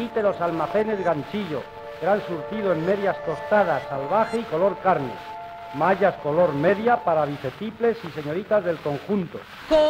Visite los almacenes Ganchillo. Gran surtido en medias tostadas, salvaje y color carne. Mallas color media para bicetiples y señoritas del conjunto.